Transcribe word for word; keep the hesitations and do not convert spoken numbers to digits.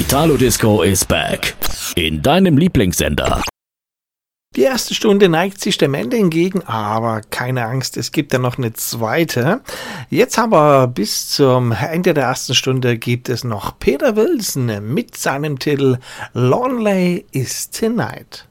Italo Disco is back. In deinem Lieblingssender. Die erste Stunde neigt sich dem Ende entgegen, aber keine Angst, es gibt ja noch eine zweite. Jetzt aber bis zum Ende der ersten Stunde gibt es noch Peter Wilson mit seinem Titel Lonely is Tonight.